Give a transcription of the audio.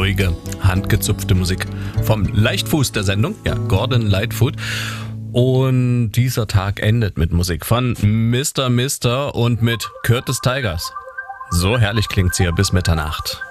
ruhige, handgezupfte Musik vom Leichtfuß der Sendung, ja, Gordon Lightfoot. Und dieser Tag endet mit Musik von Mr. Mister und mit Curtis Tigers. So herrlich klingt's hier bis Mitternacht.